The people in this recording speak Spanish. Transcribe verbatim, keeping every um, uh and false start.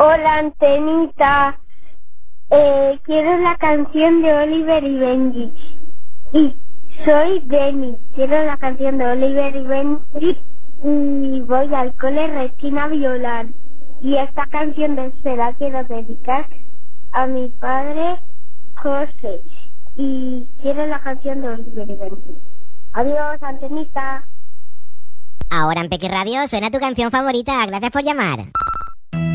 Hola, Antenita. Eh, quiero la canción de Oliver y Benji. Y soy Denny. Quiero la canción de Oliver y Benji. Y voy al cole Regina Violán. Y esta canción de se la quiero dedicar a mi padre José. Y quiero la canción de Oliver y Benji. Adiós, Antenita. Ahora en Peque Radio suena tu canción favorita. Gracias por llamar.